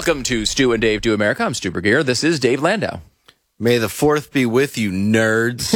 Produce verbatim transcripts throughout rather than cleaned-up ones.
Welcome to Stu and Dave Do America. I'm Stu Bergier. This is Dave Landau. May the fourth be with you, nerds.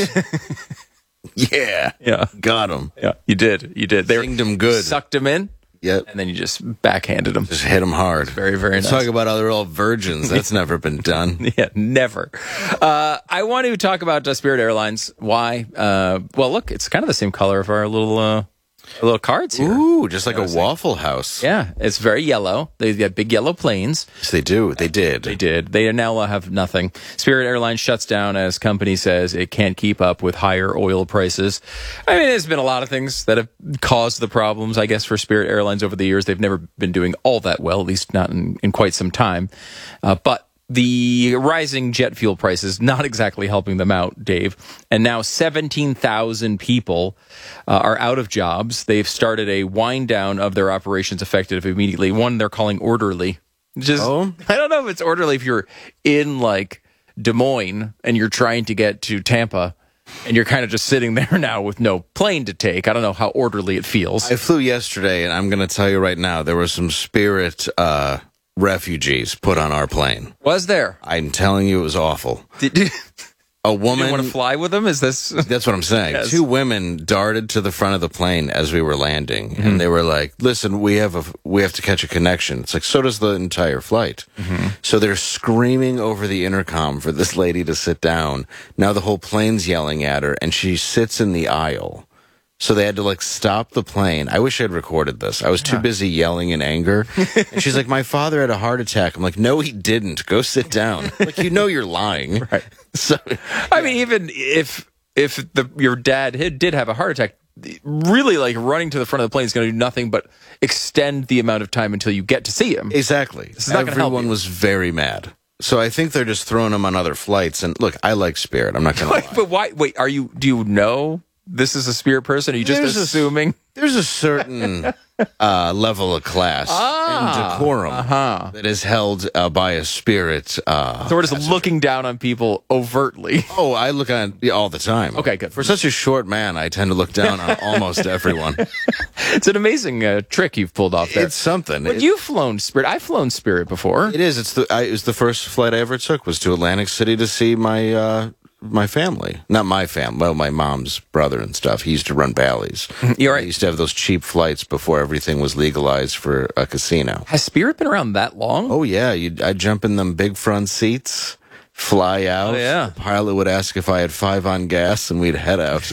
yeah. Yeah. Got him. Yeah, you did. You did. They Singed him good. Sucked him in. Yep. And then you just backhanded him. Just hit him hard. Very, very Let's nice. talk about other old virgins. That's never been done. Yeah, never. Uh, I want to talk about uh, Spirit Airlines. Why? Uh, well, look, it's kind of the same color of our little uh, our little cards here. Ooh, just like a Waffle House. Yeah, it's very yellow. They've got big yellow planes. Yes, they do. They did. They did. They now have nothing. Spirit Airlines shuts down as company says it can't keep up with higher oil prices. I mean, there's been a lot of things that have caused the problems, I guess, for Spirit Airlines over the years. They've never been doing all that well, at least not in, in quite some time. Uh, but the rising jet fuel prices not exactly helping them out, Dave. And now seventeen thousand people uh, are out of jobs. They've started a wind down of their operations effective immediately. One they're calling orderly. Just, Oh? I don't know if it's orderly if you're in like Des Moines and you're trying to get to Tampa and you're kind of just sitting there now with no plane to take. I don't know how orderly it feels. I flew yesterday, and I'm going to tell you right now, there were some Spirit uh, refugees put on our plane. Was there? I'm telling you, it was awful. Did, did A you woman... want to fly with them? Is this... That's what I'm saying. Yes. Two women darted to the front of the plane as we were landing, Mm-hmm. and they were like, "Listen, we have a we have to catch a connection." It's like, so does the entire flight. Mm-hmm. So they're screaming over the intercom for this lady to sit down. Now the whole plane's yelling at her, and she sits in the aisle. So they had to like stop the plane. I wish I'd recorded this. I was too busy yelling in anger. And she's like, "My father had a heart attack." I'm like, "No, he didn't. Go sit down." Like, you know you're lying. Right. So I mean, even if if the your dad had, did have a heart attack, really, like running to the front of the plane is going to do nothing but extend the amount of time until you get to see him. exactly. This is not gonna help Everyone you. was very mad. So I think they're just throwing them on other flights. And look, I like Spirit. I'm not going to lie. But why? Wait, are you? Do you know this is a Spirit person? Are you just There's a- assuming? There's a certain uh, level of class Ah, and decorum uh-huh. that is held uh, by a Spirit. Uh, So we're just looking down on people overtly. oh, I look on yeah, all the time. Okay, good. For such a short man, I tend to look down on almost everyone. It's an amazing uh, trick you've pulled off there. It's something. But It- you've flown Spirit. I've flown Spirit before. It is. It's the. I, it was the first flight I ever took was to Atlantic City to see my uh, my family. Not my family. Well, my mom's brother and stuff. He used to run Bally's. You're I right. used to have those cheap flights before everything was legalized for a casino. Has Spirit been around that long? Oh yeah, you'd, I'd jump in them big front seats, fly out. Oh, yeah. The pilot would ask if I had five on gas, and we'd head out.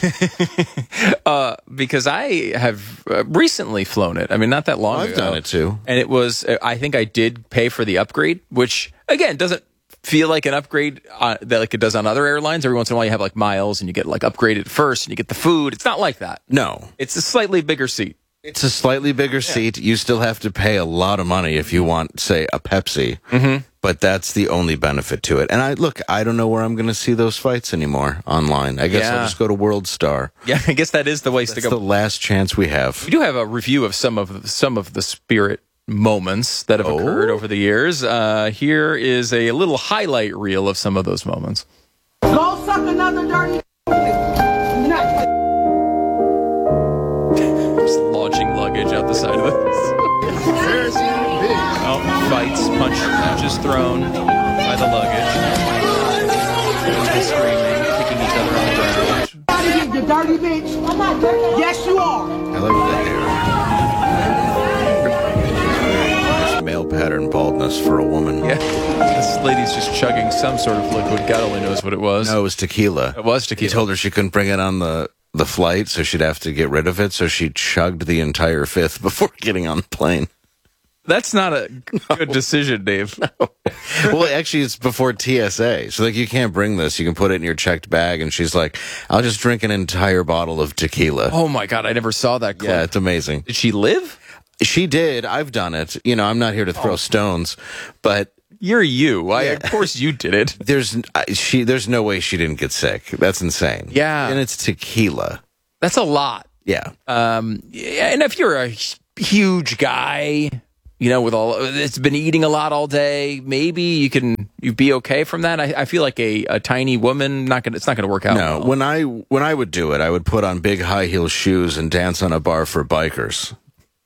Uh, because I have uh, recently flown it. I mean, not that long I've ago. done it too. And it was, uh, I think I did pay for the upgrade, which, again, doesn't feel like an upgrade uh, that like it does on other airlines. Every once in a while you have like miles and you get like upgraded first and you get the food. It's not like that. No, It's a slightly bigger seat. it's a slightly bigger seat. You still have to pay a lot of money if you want, say, a Pepsi. Mm-hmm. But that's the only benefit to it. And I look, I don't know where I'm going to see those fights anymore online. I guess Yeah. I'll just go to World Star. Yeah, I guess that is the way to It's go. the last chance we have. We do have a review of some of some of the Spirit moments that have Oh. occurred over the years. Uh, here is a little highlight reel of some of those moments. Go suck another dirty Not- Just launching luggage out the side of this. Oh, fights, punch, punches thrown by the luggage. People screaming, kicking each other on the ground. Out of here, you dirty bitch. I'm not dirty. Yes, you are. I like the hair. Nice male pattern baldness for a woman. Yeah, this lady's just chugging some sort of liquid. God only knows what it was. No, it was tequila. It was He tequila. told her she couldn't bring it on the, the flight, so she'd have to get rid of it. So she chugged the entire fifth before getting on the plane. That's not a good decision, Dave. Well, actually, it's before T S A. So, like, you can't bring this. You can put it in your checked bag. And she's like, I'll just drink an entire bottle of tequila. Oh my God, I never saw that clip. Yeah, it's amazing. Did she live? She did. I've done it. You know, I'm not here to throw stones, but You're you. I, Of course you did it. there's I- she. There's no way she didn't get sick. That's insane. Yeah. And it's tequila. That's a lot. Yeah. Um, yeah, and if you're a huge guy, you know, with all it's been eating a lot all day, maybe you can you be okay from that. I, I feel like a, a tiny woman not gonna it's not gonna work out. No, well. when I when I would do it, I would put on big high heel shoes and dance on a bar for bikers.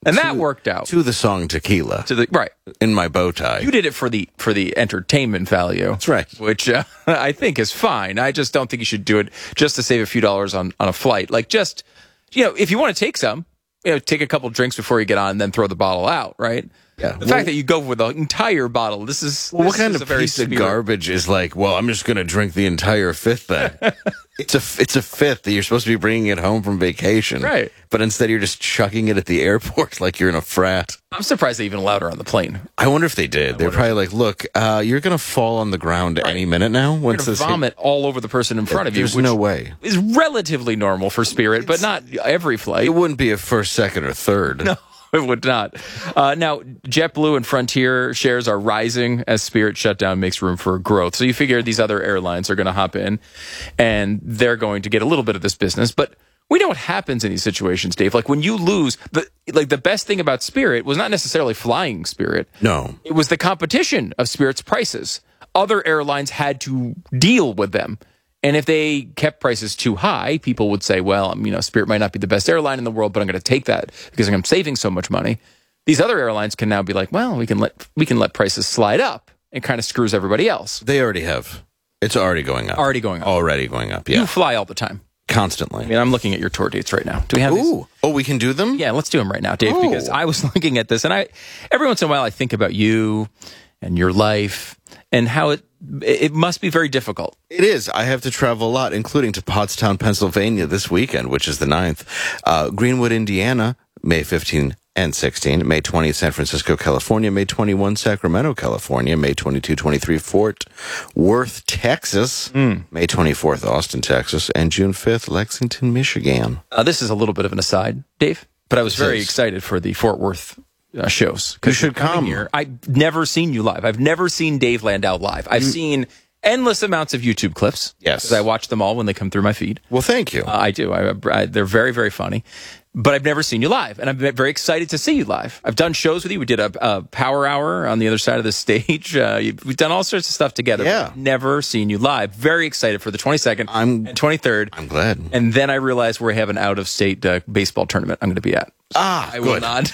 And that worked out. To the song Tequila. To the right. In my bow tie. You did it for the for the entertainment value. That's right. Which uh, I think is fine. I just don't think you should do it just to save a few dollars on, on a flight. Like, just, you know, if you want to take some, you know, take a couple drinks before you get on and then throw the bottle out, right? Yeah. The well, fact that you go with the entire bottle, this is well, this what kind is of a very piece of spirit. garbage is like, well, I'm just going to drink the entire fifth then. It's a it's a fifth that you're supposed to be bringing it home from vacation. Right. But instead you're just chucking it at the airport like you're in a frat. I'm surprised they even allowed her on the plane. I wonder if they did. They're probably like, look, uh, you're going to fall on the ground right. any minute now. You're Once going to vomit all over the person in front of you. There's which no way. Is relatively normal for Spirit, it's, but not every flight. It wouldn't be a first, second, or third. No. It would not. Uh, now, JetBlue and Frontier shares are rising as Spirit shutdown makes room for growth. So you figure these other airlines are going to hop in, and they're going to get a little bit of this business. But we know what happens in these situations, Dave. Like when you lose, the like the best thing about Spirit was not necessarily flying Spirit. No, it was the competition of Spirit's prices. Other airlines had to deal with them. And if they kept prices too high, people would say, well, you know, Spirit might not be the best airline in the world, but I'm going to take that because I'm saving so much money. These other airlines can now be like, well, we can let we can let prices slide up, and kind of screws everybody else. They already have. It's already going up. Already going up. Already going up, yeah. You fly all the time. Constantly. I mean, I'm looking at your tour dates right now. Do we have these? Ooh. Oh, we can do them? Yeah, let's do them right now, Dave, Oh. because I was looking at this, and I every once in a while I think about you and your life and how it it must be very difficult. It is. I have to travel a lot, including to Pottstown, Pennsylvania this weekend, which is the ninth. Uh, Greenwood, Indiana, May fifteenth and sixteenth. May twentieth, San Francisco, California. May twenty-first, Sacramento, California. May twenty-second, twenty-third, Fort Worth, Texas. Mm. May twenty-fourth, Austin, Texas. And June fifth, Lexington, Michigan. Uh, this is a little bit of an aside, Dave, but I was This very is. excited for the Fort Worth Uh, shows. You should come here. I've never seen you live. I've never seen Dave Landau live. I've mm. seen endless amounts of YouTube clips. Yes. Because I watch them all when they come through my feed. Well, thank you. Uh, I do. I, I, they're very, very funny. But I've never seen you live, and I'm very excited to see you live. I've done shows with you. We did a, a power hour on the other side of the stage. Uh, we've done all sorts of stuff together. Yeah. But I've never seen you live. Very excited for the twenty-second I'm, and twenty-third. I'm glad. And then I realized we have an out-of-state uh, baseball tournament I'm going to be at. So Ah, I good. will not.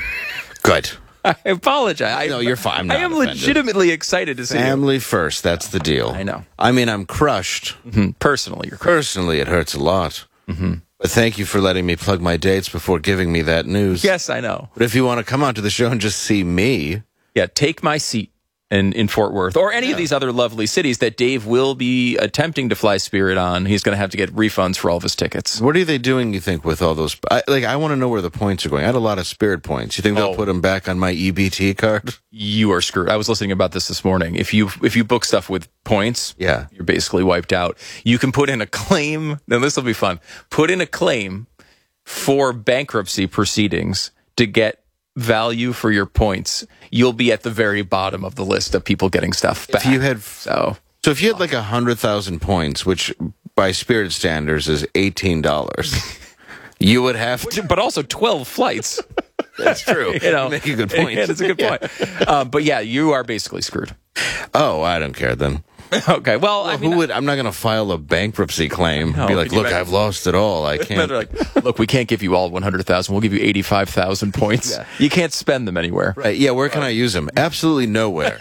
Good. I apologize. I, No, you're fine. I'm not I am offended. legitimately excited to see you. Family first. That's the deal. I know. I mean, I'm crushed. Mm-hmm. Personally, you're correct. Personally, it hurts a lot. Mm-hmm. But thank you for letting me plug my dates before giving me that news. Yes, I know. But if you want to come out to the show and just see me, Yeah, take my seat in, in Fort Worth or any Yeah. of these other lovely cities that Dave will be attempting to fly Spirit on. He's going to have to get refunds for all of his tickets. what are they doing, you think, with all those? I, like, I want to know where the points are going. I had a lot of Spirit points. You think they'll Oh. put them back on my E B T card? You are screwed. I was listening about this this morning. If you if you book stuff with points, Yeah. you're basically wiped out. You can put in a claim. Now this will be fun. Put in a claim for bankruptcy proceedings to get value for your points. You'll be at the very bottom of the list of people getting stuff back. If you had, so so if you had like a hundred thousand points, which by Spirit standards is eighteen dollars, you would have to. but also twelve flights. That's true. You know, You make a good point. Yeah, that's a good point. Um, but yeah, you are basically screwed. Oh, I don't care then. Okay, well, I mean, Who would? I'm not going to file a bankruptcy claim. No, be like, could you look, imagine- I've lost it all. I they're can't. like, look, we can't give you all one hundred thousand. We'll give you eighty-five thousand points. Yeah. You can't spend them anywhere. Right? Yeah. Where can I use them? Absolutely nowhere.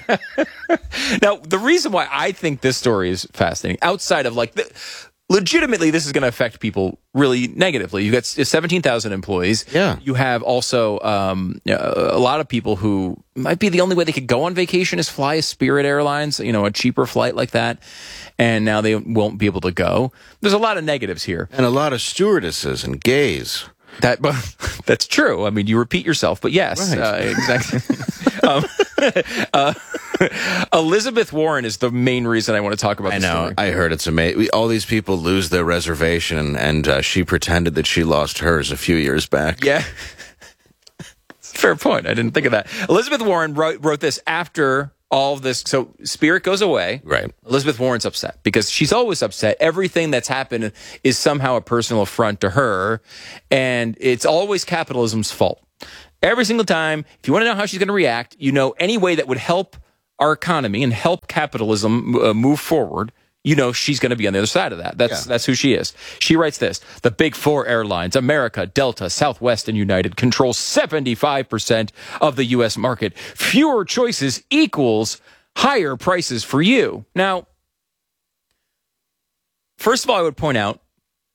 Now, the reason why I think this story is fascinating, outside of like, the, legitimately, this is going to affect people really negatively. You've got seventeen thousand employees. Yeah. You have also um, a lot of people who might be the only way they could go on vacation is fly a Spirit Airlines, you know, a cheaper flight like that. And now they won't be able to go. There's a lot of negatives here. And a lot of stewardesses and gays. That, but that's true. I mean, you repeat yourself, but yes, Right. uh, exactly. um, uh, Elizabeth Warren is the main reason I want to talk about I this know. story. I heard it's amazing. All these people lose their reservation, and uh, she pretended that she lost hers a few years back. Yeah. Fair point. I didn't think of that. Elizabeth Warren wrote, wrote this after all of this. So Spirit goes away. Right. Elizabeth Warren's upset because she's always upset. Everything that's happened is somehow a personal affront to her. And it's always capitalism's fault. Every single time, if you want to know how she's going to react, you know, any way that would help our economy and help capitalism uh, move forward, you know she's going to be on the other side of that. That's Yeah. that's who she is. She writes this: the big four airlines, America, Delta, Southwest, and United, control seventy-five percent of the U S market. Fewer choices equals higher prices for you. Now, first of all, I would point out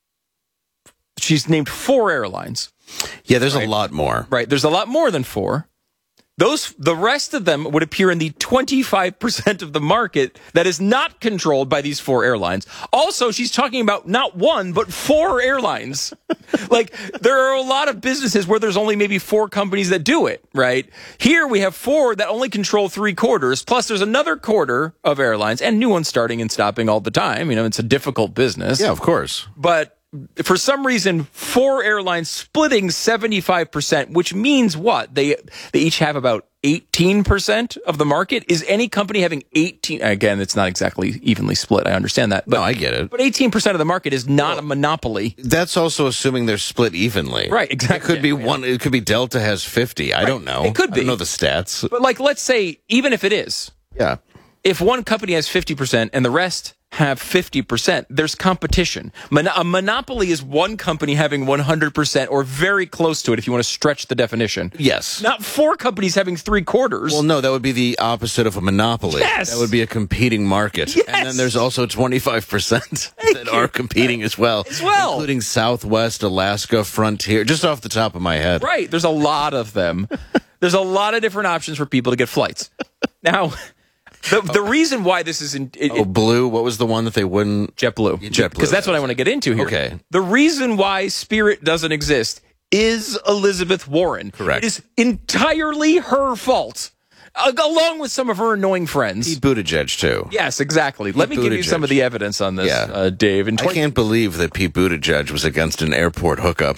she's named four airlines. Yeah, there's a lot more. Right. There's a lot more than four. Those, the rest of them would appear in the twenty-five percent of the market that is not controlled by these four airlines. Also, she's talking about not one, but four airlines. Like, there are a lot of businesses where there's only maybe four companies that do it, right? Here we have four that only control three quarters, plus there's another quarter of airlines and new ones starting and stopping all the time. You know, it's a difficult business. Yeah, of course. But for some reason, four airlines splitting seventy-five percent, which means what? They they each have about eighteen percent of the market. Is any company having eighteen? Again, it's not exactly evenly split. I understand that. But, No, I get it. But eighteen percent of the market is not a monopoly. That's also assuming they're split evenly. Right, exactly. It could be Yeah, one. It could be Delta has fifty. I don't know. It could I be. don't know the stats. But like, let's say, even if it is, Yeah. if one company has fifty percent and the rest have fifty percent, there's competition. Mon- a monopoly is one company having one hundred percent or very close to it if you want to stretch the definition. Yes. Not four companies having three quarters. Well, no, that would be the opposite of a monopoly. Yes. That would be a competing market. Yes. And then there's also twenty-five percent that are competing as well. As well. Including Southwest, Alaska, Frontier, just off the top of my head. Right. There's a lot of them. There's a lot of different options for people to get flights. Now, the, the reason why this is in it, Oh, Blue, what was the one that they wouldn't? JetBlue. JetBlue, Because that's what I want to get into here. Okay. The reason why Spirit doesn't exist is Elizabeth Warren. Correct. It is entirely her fault, uh, along with some of her annoying friends. Pete Buttigieg, too. Yes, exactly. Let me give you Buttigieg. some of the evidence on this, Yeah. uh, Dave. In I twenty- can't believe that Pete Buttigieg was against an airport hookup.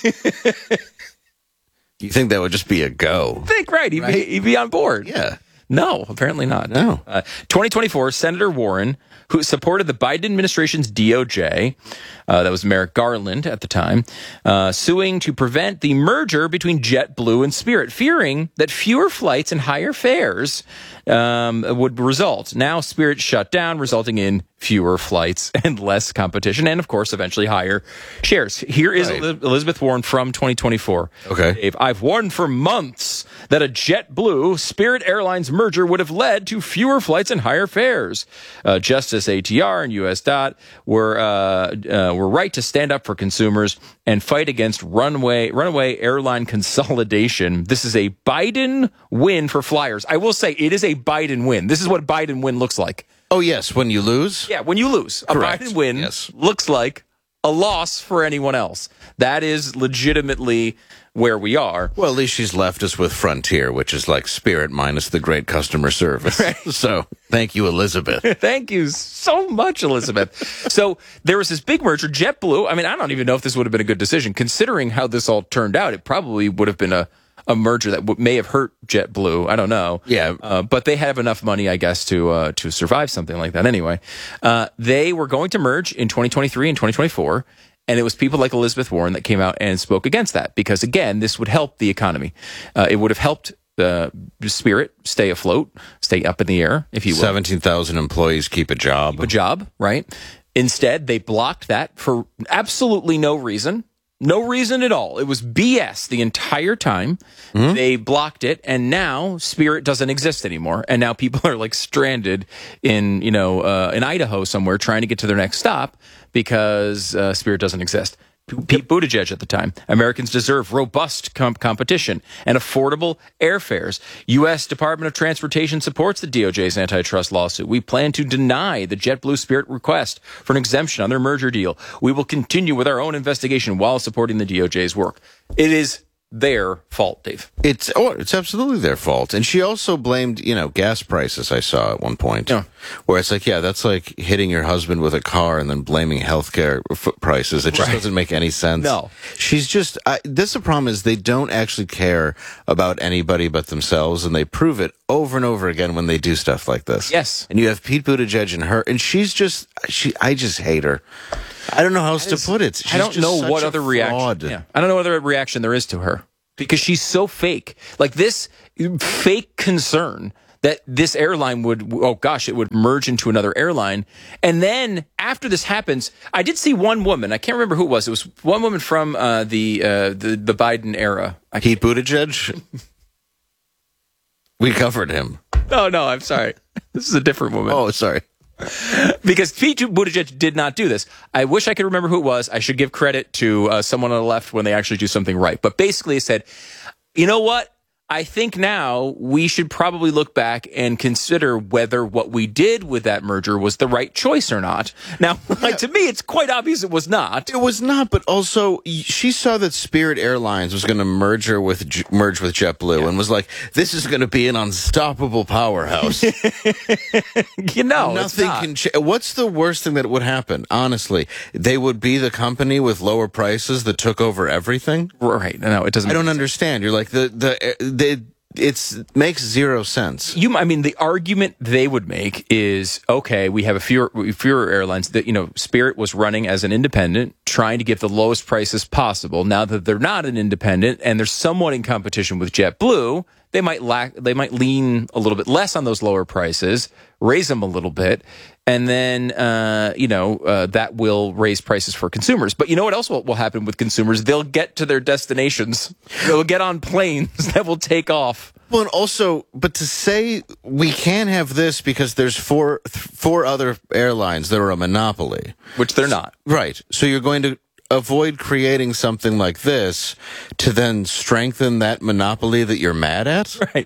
You think that would just be a go? think right. He'd, Be, he'd be on board. Yeah. No, apparently not. No. Uh, twenty twenty-four, Senator Warren, who supported the Biden administration's D O J, uh, that was Merrick Garland at the time, uh, suing to prevent the merger between JetBlue and Spirit, fearing that fewer flights and higher fares um, would result. Now Spirit shut down, resulting in fewer flights and less competition, and of course, eventually higher shares. Here is Right. Eli- Elizabeth Warren from twenty twenty-four. Okay. Dave, I've warned for months that a JetBlue Spirit Airlines merger would have led to fewer flights and higher fares. Uh, Justice A T R and U S D O T were uh, uh, were right to stand up for consumers and fight against runway runaway airline consolidation. This is a Biden win for flyers. I will say it is a Biden win. This is what Biden win looks like. Oh, yes, when you lose? Yeah, when you lose, a Correct. Biden win Yes. looks like a loss for anyone else. That is legitimately where we are. Well, at least she's left us with Frontier, which is like Spirit minus the great customer service. So, thank you, Elizabeth. Thank you so much, Elizabeth. So there was this big merger, JetBlue. I mean, I don't even know if this would have been a good decision. Considering how this all turned out, it probably would have been a, a merger that w- may have hurt JetBlue. I don't know. Yeah. Uh, but they have enough money, I guess, to uh, to survive something like that anyway. Uh, they were going to merge in twenty twenty-three and twenty twenty-four. And it was people like Elizabeth Warren that came out and spoke against that because, again, this would help the economy. Uh, it would have helped uh, Spirit stay afloat, stay up in the air, if you will. seventeen thousand employees keep a job. A job, right? Instead, they blocked that for absolutely no reason. No reason at all. It was B S the entire time. Mm-hmm. They blocked it, and now Spirit doesn't exist anymore. And now people are like stranded in, you know, uh, in Idaho somewhere trying to get to their next stop because uh, Spirit doesn't exist. Pete Buttigieg at the time. Americans deserve robust comp- competition and affordable airfares. U S Department of Transportation supports the D O J's antitrust lawsuit. We plan to deny the JetBlue Spirit request for an exemption on their merger deal. We will continue with our own investigation while supporting the D O J's work. It is their fault, Dave. It's oh, it's absolutely their fault. And she also blamed, you know, gas prices, I saw at one point. Yeah. Where it's like, yeah, that's like hitting your husband with a car and then blaming healthcare f- prices. It just Right. doesn't make any sense. No. She's just, I, this the problem is they don't actually care about anybody but themselves, and they prove it over and over again when they do stuff like this. Yes. And you have Pete Buttigieg and her, and she's just, she, I just hate her. I don't know how else to put it. She's I don't just know such what a other reaction. fraud. Yeah. I don't know what other reaction there is to her because she's so fake. Like this fake concern that this airline would, oh gosh, it would merge into another airline. And then after this happens, I did see one woman. I can't remember who it was. It was one woman from uh, the, uh, the the Biden era. I Pete Buttigieg? We covered him. No, no, I'm sorry. This is a different woman. Oh, sorry. Because Pete Buttigieg did not do this. I wish I could remember who it was. I should give credit to uh, someone on the left when they actually do something right. But basically it said, you know what? I think now we should probably look back and consider whether what we did with that merger was the right choice or not. Now, like, to me, it's quite obvious it was not. It was not, but also she saw that Spirit Airlines was going to merge her with J- merge with JetBlue yeah. and was like, "This is going to be an unstoppable powerhouse." You know, nothing can change. What's the worst thing that would happen? Honestly, they would be the company with lower prices that took over everything. Right? No, it doesn't. I don't understand. You're like the the. They, it's makes zero sense. You, I mean, the argument they would make is, okay, we have a fewer, fewer airlines that, you know, Spirit was running as an independent, trying to get the lowest prices possible. Now that they're not an independent and they're somewhat in competition with JetBlue, they might lack, they might lean a little bit less on those lower prices, raise them a little bit, and then, uh, you know, uh, that will raise prices for consumers. But you know what else will, will happen with consumers? They'll get to their destinations. They'll get on planes that will take off. Well, and also, but to say we can't have this because there's four four other airlines that are a monopoly. Which they're not. Right. So you're going to avoid creating something like this to then strengthen that monopoly that you're mad at? Right.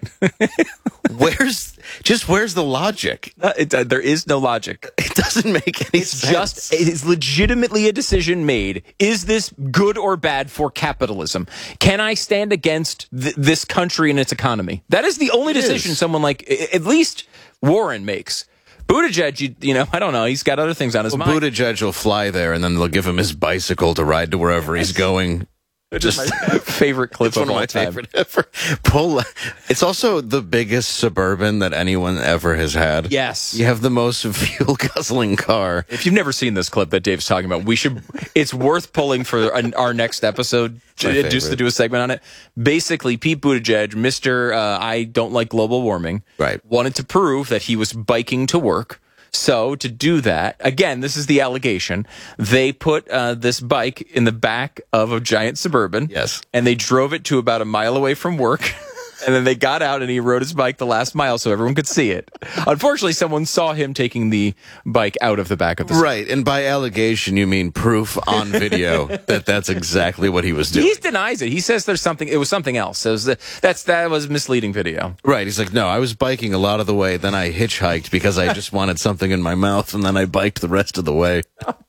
Where's just where's the logic? Uh, it, uh, there is no logic. It doesn't make any it's sense. Just it is legitimately a decision made. Is this good or bad for capitalism? Can I stand against th- this country and its economy? That is the only It decision is. someone like at least Warren makes. Buttigieg, you, you know, I don't know. He's got other things on his well, mind. Buttigieg will fly there, and then they'll give him his bicycle to ride to wherever he's going. Which is my favorite clip It's of one of all my time. favorite ever. Pull. It's also the biggest Suburban that anyone ever has had. Yes. You have the most fuel guzzling car. If you've never seen this clip that Dave's talking about, we should. It's worth pulling for an, our next episode My j- favorite. just to do a segment on it. Basically, Pete Buttigieg, Mister Uh, I don't like global warming, Right. wanted to prove that he was biking to work. So to do that, again, this is the allegation. They put uh, this bike in the back of a giant Suburban. Yes. And they drove it to about a mile away from work. And then they got out and he rode his bike the last mile so everyone could see it. Unfortunately, someone saw him taking the bike out of the back of the Right, and by allegation you mean proof on video that that's exactly what he was doing. He denies it. He says there's something. It was something else. It was the, that's that was misleading video. Right, he's like, no, I was biking a lot of the way, then I hitchhiked because I just wanted something in my mouth, and then I biked the rest of the way.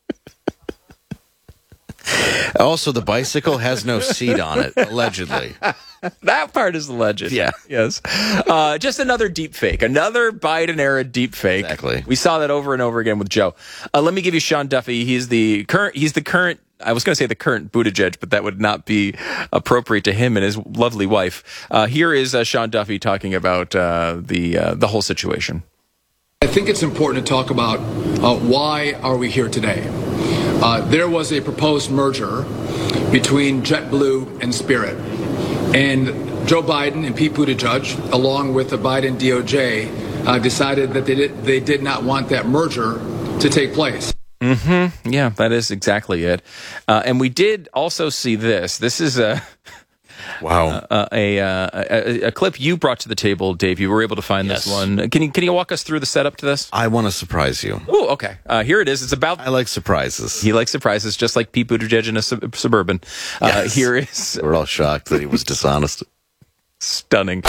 Also, the bicycle has no seat on it, allegedly. That part is alleged. Yeah. Yes. Uh, just another deep fake. Another Biden era deep fake. Exactly. We saw that over and over again with Joe. Uh, let me give you Sean Duffy. He's the current. He's the current. I was going to say the current Buttigieg, but that would not be appropriate to him and his lovely wife. Uh, here is uh, Sean Duffy talking about uh, the uh, the whole situation. I think it's important to talk about uh, why are we here today. Uh, there was a proposed merger between JetBlue and Spirit. And Joe Biden and Pete Buttigieg, along with the Biden D O J, uh, decided that they did, they did not want that merger to take place. Mm-hmm. Yeah, that is exactly it. Uh, and we did also see this. This is a... Wow. Uh, a, uh, a a clip you brought to the table, Dave. You were able to find Yes. this one. Can you can you walk us through the setup to this? I want to surprise you. Oh, okay. Uh, here it is. It's about. I like surprises. He likes surprises, just like Pete Buttigieg in a sub- Suburban. Uh, Yes. Here is We're all shocked that he was dishonest. stunning.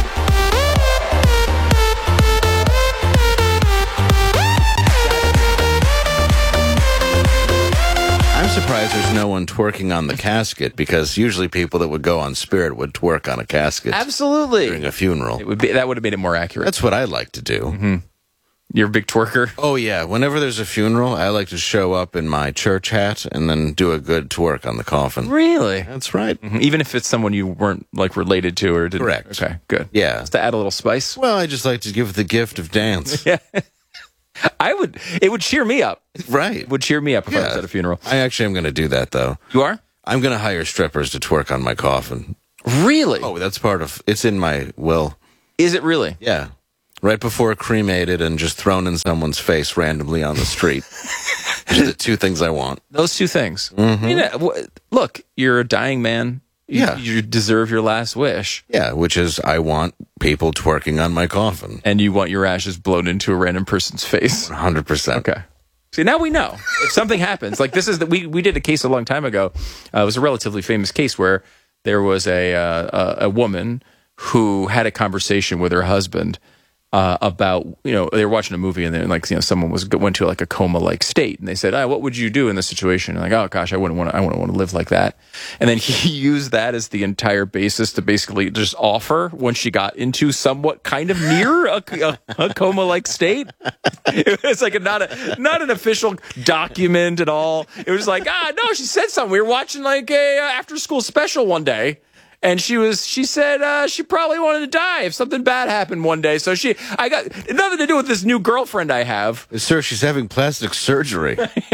I'm surprised there's no one twerking on the casket, because usually people that would go on Spirit would twerk on a casket during Absolutely. a funeral. It would be that would have made it more accurate. That's what I like to do. Mm-hmm. You're a big twerker. Oh, yeah. Whenever there's a funeral, I like to show up in my church hat and then do a good twerk on the coffin. Really? That's right. Mhm. Even if it's someone you weren't like related to or didn't. Correct. Okay, good. Yeah. Just to add a little spice. Well, I just like to give the gift of dance. Yeah. I would. It would cheer me up. Right. It would cheer me up if I was Yeah. at a funeral. I actually am going to do that, though. You are? I'm going to hire strippers to twerk on my coffin. Really? Oh, that's part of it's in my will. Is it really? Yeah. right before cremated and just thrown in someone's face randomly on the street. Those are the two things I want. Those two things. Mm-hmm. You know, w- look, you're a dying man. You, Yeah. you deserve your last wish. Yeah, which is I want people twerking on my coffin. And you want your ashes blown into a random person's face. one hundred percent. Okay. See, now we know. If something happens, like this is that we we did a case a long time ago. Uh, it was a relatively famous case where there was a uh, a, a woman who had a conversation with her husband uh, about, you know, they were watching a movie and then, like, you know, someone was went to like a coma like state, and they said, "Ah, what would you do in this situation?" And like, "Oh gosh, I wouldn't want to. I wouldn't want to live like that." And then he used that as the entire basis to basically just offer when she got into somewhat kind of near a, a, a coma like state. It was like a, not a not an official document at all. It was like, ah, no, she said something. We were watching like a uh, after school special one day. And she was, she said, uh, she probably wanted to die if something bad happened one day. So she, I got nothing to do with this new girlfriend I have. Sir, she's having plastic surgery.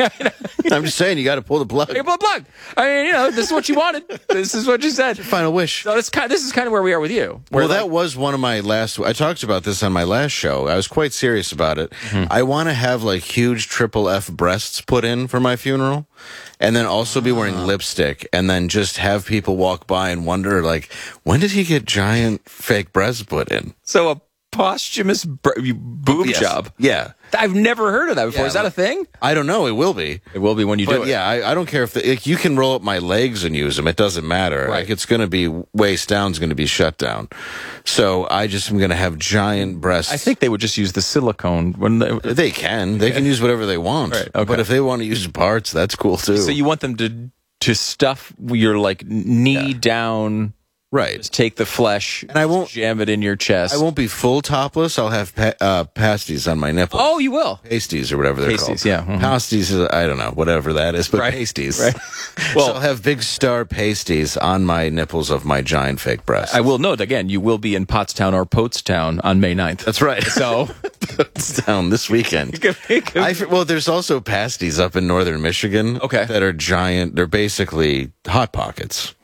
I'm just saying, you got to pull the plug. Hey, blah, blah. I mean, you know, this is what she wanted. This is what she said. Final wish. So it's kind. This is kind of where we are with you. Where Well, that like, was one of my last. I talked about this on my last show. I was quite serious about it. I want to have like huge triple F breasts put in for my funeral, and then also be wearing lipstick, and then just have people walk by and wonder, like, when did he get giant fake breasts put in? so a posthumous br- boob Yes. job. Yeah. I've never heard of that before. Yeah, is that a like- thing? I don't know. It will be. It will be when you do But it. yeah, I, I don't care if the, like, you can roll up my legs and use them. It doesn't matter. Right. Like, it's going to be waist down is going to be shut down. So I just am going to have giant breasts. I think they would just use the silicone when they, they can. They can use whatever they want. Right, okay. But if they want to use parts, that's cool too. So you want them to to stuff your like knee down, right. just take the flesh And I won't- jam it in your chest. I won't be full topless. I'll have pa- uh, pasties on my nipples. Oh, you will. Pasties or whatever they're Pasties, called. yeah. Mhm. Pasties is, I don't know, whatever that is, but Right, pasties. right. Well, Well- so I'll have big star pasties on my nipples of my giant fake breasts. I will note again, you will be in Pottstown or Pottstown on May ninth. That's right. So It's down this weekend. I, well, there's also pasties up in northern Michigan. Okay. That are giant. They're basically Hot Pockets.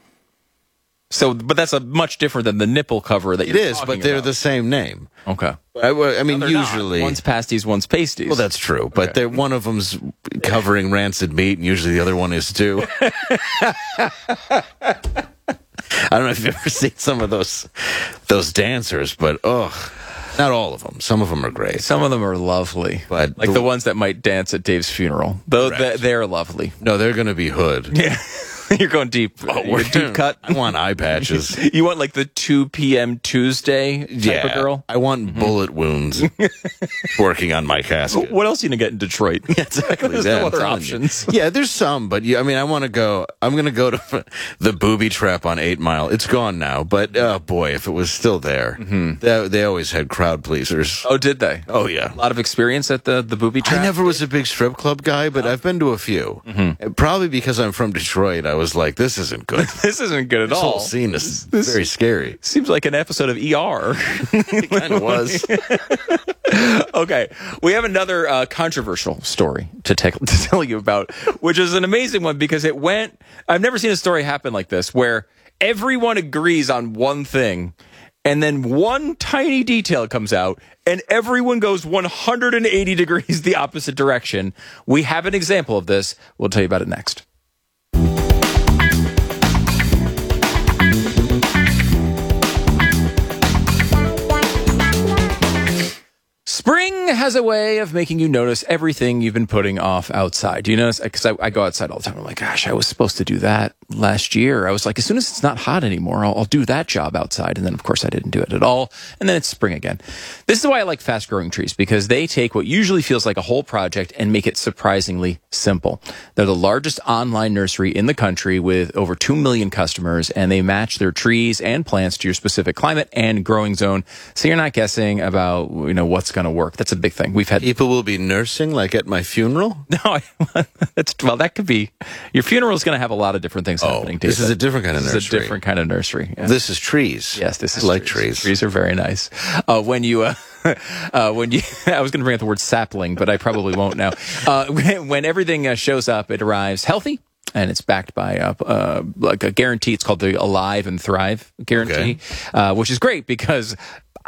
so, but that's a much different than the nipple cover that It you're is, but talking they're about. the same name. Okay. I, I mean, They're not. usually. One's pasties, one's pasties. Well, that's true, but Okay. they're, one of them's covering rancid meat, and usually the other one is too. I don't know if you've ever seen some of those those dancers, but ugh, not all of them. Some of them are great. Some of them are lovely, But like the- the, ones that might dance at Dave's funeral. Though Correct. they, they're lovely. No, they're going to be hood. Yeah, you're going deep. Oh, You're deep cut. I want eye patches. You want like the two p.m. Tuesday type yeah, of girl. I want bullet wounds working on my casket. What else are you gonna get in Detroit? Exactly. There's that, no I'm other telling you. options. Yeah, there's some, but yeah, I mean, I want to go. I'm going to go to the booby trap on Eight Mile. It's gone now, but oh boy, if it was still there, they, they always had crowd pleasers. Oh, did they? Oh yeah. A lot of experience at the the booby trap. I never was a big strip club guy, but I've been to a few. And probably because I'm from Detroit, I was like, this isn't good. This isn't good at This all. whole scene is This- very scary. Seems like an episode of E R. It kind of was. Okay, we have another uh, controversial story to, take, to tell you about, which is an amazing one because it went. I've never seen a story happen like this where everyone agrees on one thing, and then one tiny detail comes out, and everyone goes one hundred eighty degrees the opposite direction. We have an example of this. We'll tell you about it next. Spring has a way of making you notice everything you've been putting off outside. Do you notice? Because I, I go outside all the time. I'm like, gosh, I was supposed to do that last year. I was like, as soon as it's not hot anymore, I'll, I'll do that job outside. And then, of course, I didn't do it at all. And then it's spring again. This is why I like fast growing trees, because they take what usually feels like a whole project and make it surprisingly simple. They're the largest online nursery in the country with over two million customers, and they match their trees and plants to your specific climate and growing zone. So you're not guessing about, you know, what's going to work. That's a big thing. We've had People will be nursing like at my funeral. no. I, that's well. That could be your funeral is going to have a lot of different things happening. this Dave. is a different kind of This nursery. is a different kind of nursery. Yeah. This is trees. Yes, this is I like trees. trees. Trees are very nice. Uh, when you, uh, uh, when you, I was going to bring up the word sapling, but I probably won't now. Uh, when, when everything uh, shows up, it arrives healthy. And it's backed by uh, uh, like a guarantee. It's called the Alive and Thrive guarantee, Okay. uh, which is great because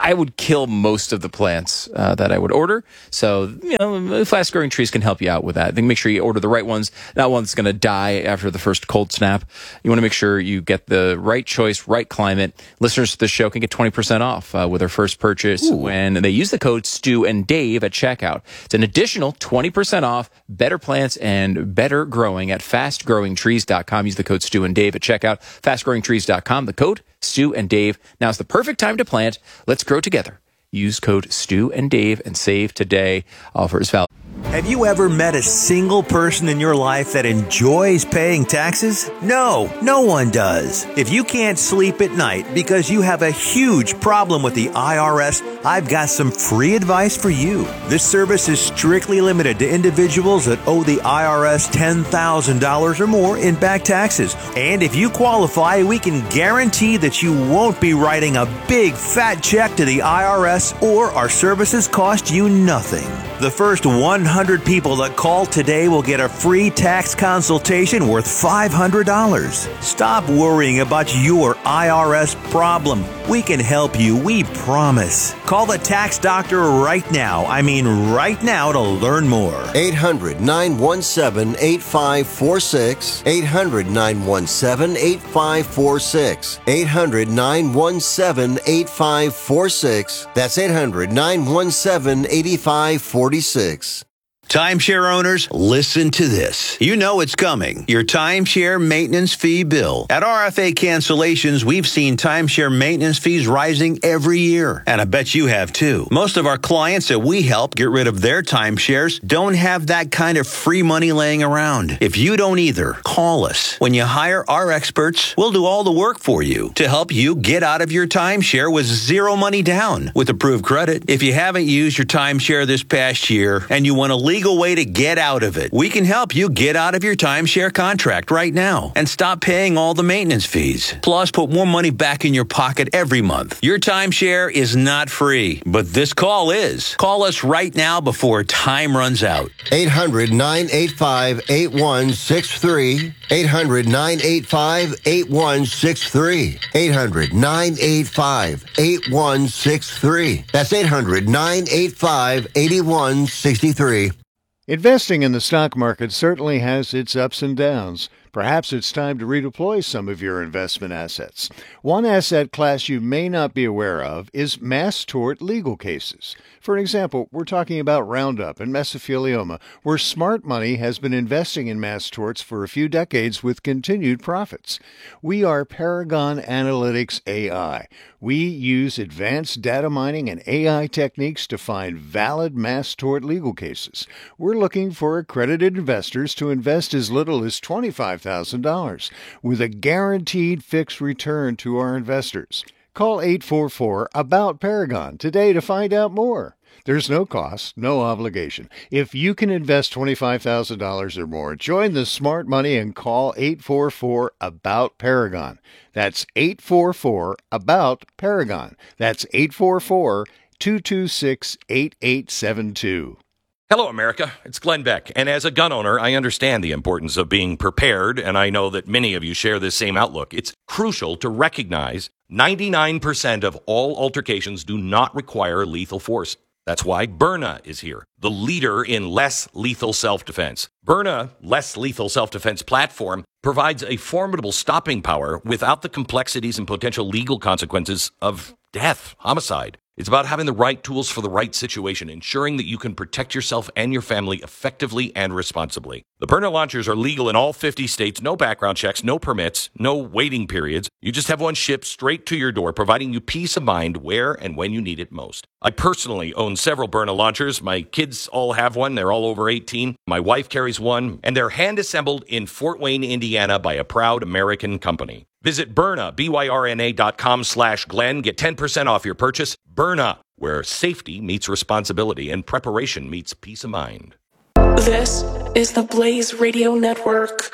I would kill most of the plants uh, that I would order. So, you know, fast growing trees can help you out with that. I think make sure you order the right ones, not one that's going to die after the first cold snap. You want to make sure you get the right choice, right climate. Listeners to the show can get twenty percent off uh, with their first purchase Ooh. when they use the code Stu and Dave at checkout. It's an additional twenty percent off, better plants and better growing at fast growing trees dot com. Use the code Stu and Dave at checkout, fast growing trees dot com. The code Stu and Dave. Now's the perfect time to plant. Let's grow together. Use code Stu and Dave and save today. Offer is valid. Have you ever met a single person in your life that enjoys paying taxes? No, no one does. If you can't sleep at night because you have a huge problem with the I R S, I've got some free advice for you. This service is strictly limited to individuals that owe the I R S ten thousand dollars or more in back taxes. And if you qualify, we can guarantee that you won't be writing a big fat check to the I R S, or our services cost you nothing. The first one hundred people that call today will get a free tax consultation worth five hundred dollars. Stop worrying about your I R S problem. We can help you, we promise. Call the tax doctor right now. I mean right now to learn more. eight hundred, nine one seven, eight five four six. eight hundred, nine one seven, eight five four six. eight hundred, nine one seven, eight five four six. That's eight hundred, nine one seven, eight five four six. Timeshare owners, listen to this. You know it's coming. Your timeshare maintenance fee bill. At R F A Cancellations, we've seen timeshare maintenance fees rising every year. And I bet you have too. Most of our clients that we help get rid of their timeshares don't have that kind of free money laying around. If you don't either, call us. When you hire our experts, we'll do all the work for you to help you get out of your timeshare with zero money down with approved credit. If you haven't used your timeshare this past year and you want to leave legal way to get out of it. We can help you get out of your timeshare contract right now and stop paying all the maintenance fees. Plus, put more money back in your pocket every month. Your timeshare is not free, but this call is. Call us right now before time runs out. eight hundred, nine eight five, eight one six three. eight hundred, nine eight five, eight one six three. eight hundred, nine eight five, eight one six three. That's eight hundred, nine eight five, eight one six three. Investing in the stock market certainly has its ups and downs. Perhaps it's time to redeploy some of your investment assets. One asset class you may not be aware of is mass tort legal cases. For example, we're talking about Roundup and mesothelioma, where smart money has been investing in mass torts for a few decades with continued profits. We are Paragon Analytics A I. We use advanced data mining and A I techniques to find valid mass tort legal cases. We're looking for accredited investors to invest as little as twenty-five thousand dollars with a guaranteed fixed return to our investors. Call eight four four, ABOUT Paragon today to find out more. There's no cost, no obligation. If you can invest twenty-five thousand dollars or more, join the smart money and call eight four four, ABOUT Paragon. That's eight four four, ABOUT Paragon. That's eight four four, two two six, eight eight seven two. Hello, America. It's Glenn Beck. And as a gun owner, I understand the importance of being prepared, and I know that many of you share this same outlook. It's crucial to recognize ninety-nine percent of all altercations do not require lethal force. That's why Byrna is here, the leader in less lethal self-defense. Byrna, less lethal self-defense platform, provides a formidable stopping power without the complexities and potential legal consequences of death, homicide. It's about having the right tools for the right situation, ensuring that you can protect yourself and your family effectively and responsibly. The Byrna launchers are legal in all fifty states, no background checks, no permits, no waiting periods. You just have one shipped straight to your door, providing you peace of mind where and when you need it most. I personally own several Byrna launchers. My kids all have one. They're all over eighteen. My wife carries one, and they're hand-assembled in Fort Wayne, Indiana by a proud American company. Visit Byrna, B Y R N A dot com slash Glenn. Get ten percent off your purchase. Byrna, where safety meets responsibility and preparation meets peace of mind. This is the Blaze Radio Network.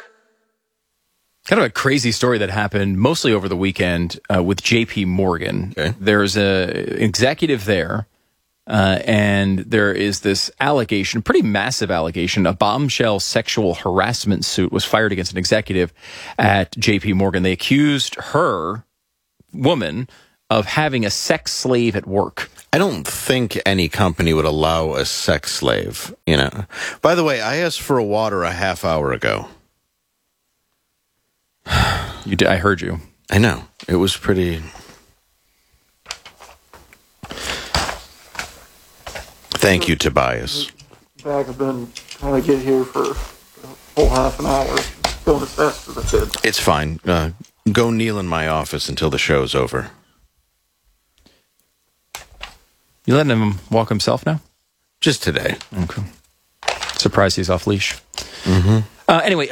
Kind of a crazy story that happened mostly over the weekend uh, with J P Morgan. Okay. There's an executive there, uh, and there is this allegation, pretty massive allegation, a bombshell sexual harassment suit was fired against an executive at J P Morgan. They accused her, woman, of having a sex slave at work. I don't think any company would allow a sex slave, you know. By the way, I asked for a water a half hour ago. You did, I heard you. I know. It was pretty... Thank you, Tobias. Back, I've been trying to get here for a whole half an hour, going as fast as I could. It's fine. Uh, go kneel in my office until the show's over. You letting him walk himself now? Just today. Okay. Surprised he's off leash. Mm-hmm. Uh, anyway.